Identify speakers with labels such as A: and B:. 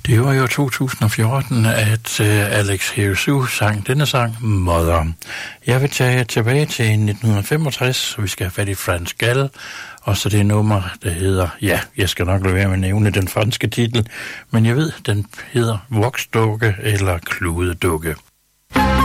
A: Det var jo 2014, at Alex Herzog sang denne sang, Mother. Jeg vil tage tilbage til 1965, så vi skal have fat i Franz Gall, og så det nummer, der hedder, ja, jeg skal nok lade være med at nævne den franske titel, men jeg ved, den hedder Voksdukke eller Kludedukke.